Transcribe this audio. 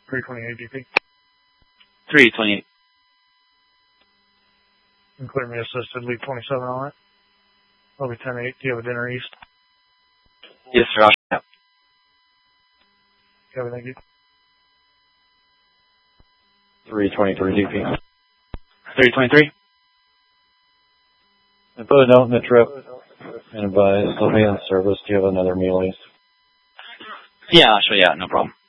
328 DP. 328. And clear me assisted, lead 27 on it. I'll be 10-8. Do you have a dinner east? Yes, sir. I'll Kevin, thank you. 323 DP. 323. And put a note in the trip and advise, they'll be on service. Do you have another meal east? Yeah, I'll show you out. No problem.